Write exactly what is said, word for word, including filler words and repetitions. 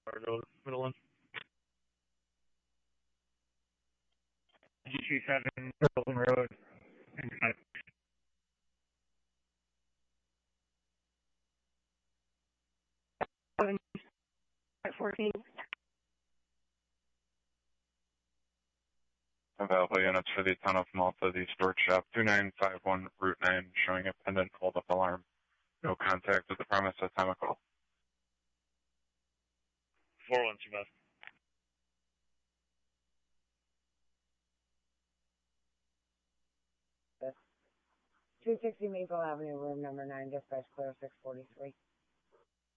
Fargo, middle one. G two seven, Hilton Road, and five. seven fourteen. Available units for the town of Malta, the storage shop, two nine five one Route nine, showing a pendant hold-up alarm. No contact with the premise at time of call. four one, survive. two sixty Maple Avenue, room number nine, dispatch clear six forty-three.